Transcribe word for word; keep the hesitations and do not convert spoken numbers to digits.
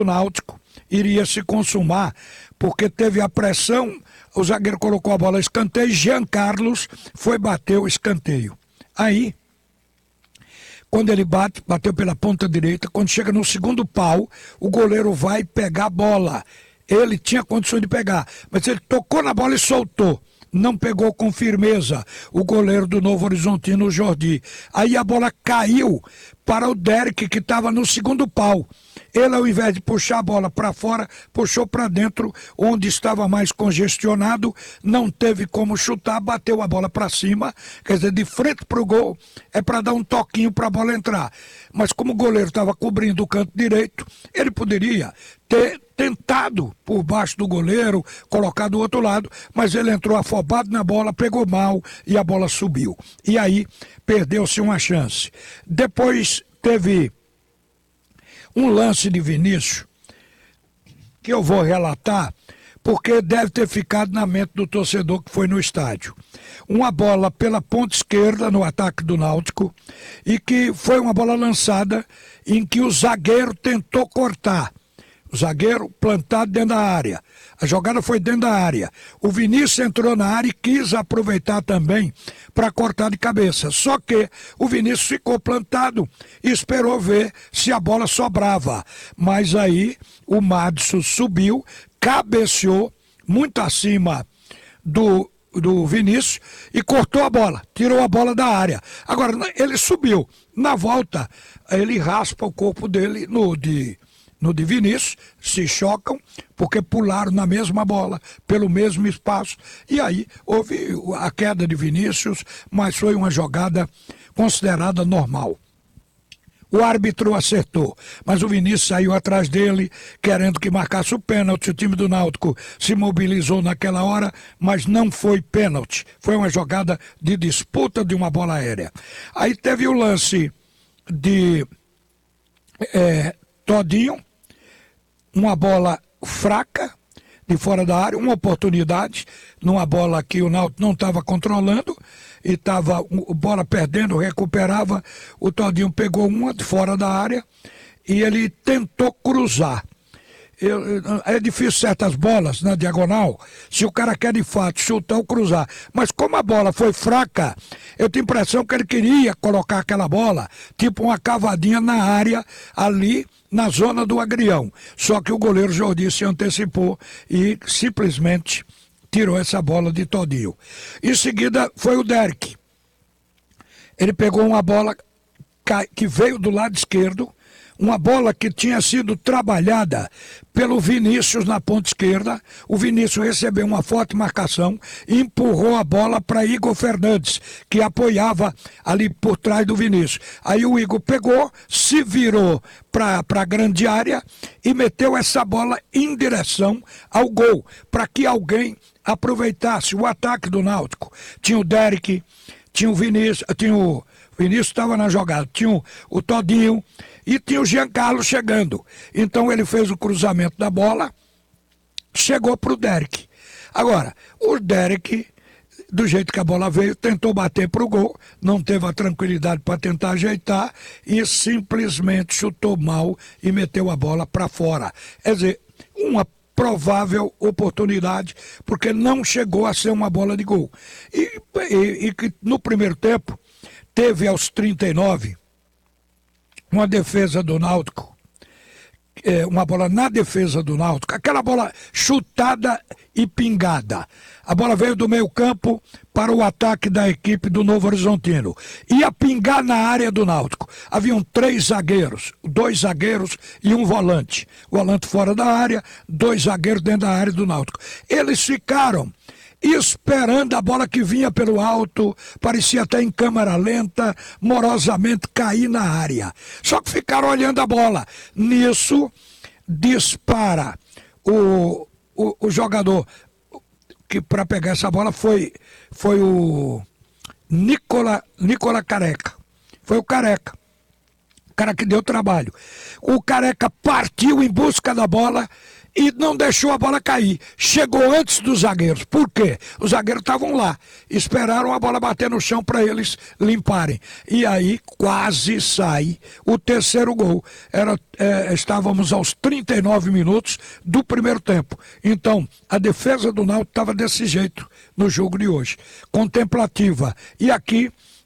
do Náutico iria se consumar, porque teve a pressão, o zagueiro colocou a bola a escanteio, Jean Carlos foi bater o escanteio. Aí, quando ele bate, bateu pela ponta direita, quando chega no segundo pau, o goleiro vai pegar a bola. Ele tinha condições de pegar, mas ele tocou na bola e soltou. Não pegou com firmeza o goleiro do Novo Horizontino, o Jordi. Aí a bola caiu para o Derek, que estava no segundo pau. Ele, ao invés de puxar a bola para fora, puxou para dentro, onde estava mais congestionado, não teve como chutar, bateu a bola para cima, quer dizer, de frente para o gol, é para dar um toquinho para a bola entrar. Mas como o goleiro estava cobrindo o canto direito, ele poderia ter tentado por baixo do goleiro, colocar do outro lado, mas ele entrou afobado na bola, pegou mal e a bola subiu. E aí perdeu-se uma chance. Depois teve um lance de Vinícius, que eu vou relatar, porque deve ter ficado na mente do torcedor que foi no estádio. Uma bola pela ponta esquerda no ataque do Náutico, e que foi uma bola lançada em que o zagueiro tentou cortar. O zagueiro plantado dentro da área. A jogada foi dentro da área. O Vinícius entrou na área e quis aproveitar também para cortar de cabeça. Só que o Vinícius ficou plantado e esperou ver se a bola sobrava. Mas aí o Madison subiu, cabeceou muito acima do, do Vinícius e cortou a bola, tirou a bola da área. Agora, ele subiu. Na volta, ele raspa o corpo dele no de... no de Vinícius, se chocam, porque pularam na mesma bola, pelo mesmo espaço, e aí houve a queda de Vinícius, mas foi uma jogada considerada normal. O árbitro acertou, mas o Vinícius saiu atrás dele, querendo que marcasse o pênalti. O time do Náutico se mobilizou naquela hora, mas não foi pênalti. Foi uma jogada de disputa de uma bola aérea. Aí teve o lance de é, Todinho, uma bola fraca de fora da área, uma oportunidade, numa bola que o Náutico não estava controlando e estava a bola perdendo, recuperava, o Todinho pegou uma de fora da área e ele tentou cruzar. Eu, é difícil certas bolas na diagonal, se o cara quer de fato chutar ou cruzar, mas como a bola foi fraca, eu tenho a impressão que ele queria colocar aquela bola, tipo uma cavadinha na área, ali na zona do agrião, só que o goleiro Jordi se antecipou e simplesmente tirou essa bola de Todinho. Em seguida foi o Derek, ele pegou uma bola que veio do lado esquerdo, uma bola que tinha sido trabalhada pelo Vinícius na ponta esquerda. O Vinícius recebeu uma forte marcação e empurrou a bola para Igor Fernandes, que apoiava ali por trás do Vinícius. Aí o Igor pegou, se virou para a grande área e meteu essa bola em direção ao gol, para que alguém aproveitasse o ataque do Náutico. Tinha o Derek, tinha o Vinícius, tinha o Vinícius estava na jogada, tinha o, o Todinho e tinha o Jean Carlos chegando. Então ele fez o cruzamento da bola, chegou para o Derek. Agora, o Derek, do jeito que a bola veio, tentou bater para o gol, não teve a tranquilidade para tentar ajeitar e simplesmente chutou mal e meteu a bola para fora. Quer dizer, uma provável oportunidade, porque não chegou a ser uma bola de gol. E, e, e que no primeiro tempo teve aos trinta e nove uma defesa do Náutico, é, uma bola na defesa do Náutico, aquela bola chutada e pingada. A bola veio do meio campo para o ataque da equipe do Novo Horizontino. Ia pingar na área do Náutico. Haviam três zagueiros, dois zagueiros e um volante. Volante fora da área, dois zagueiros dentro da área do Náutico. Eles ficaram esperando a bola que vinha pelo alto, parecia até em câmera lenta, morosamente cair na área. Só que ficaram olhando a bola. Nisso, dispara o, o, o jogador que para pegar essa bola foi, foi o Nicola, Nicola Careca. Foi o Careca. O cara que deu trabalho. O Careca partiu em busca da bola e não deixou a bola cair. Chegou antes dos zagueiros. Por quê? Os zagueiros estavam lá, esperaram a bola bater no chão para eles limparem. E aí quase sai o terceiro gol. Era, é, estávamos aos trinta e nove minutos do primeiro tempo. Então, a defesa do Náutico estava desse jeito no jogo de hoje. Contemplativa. E aqui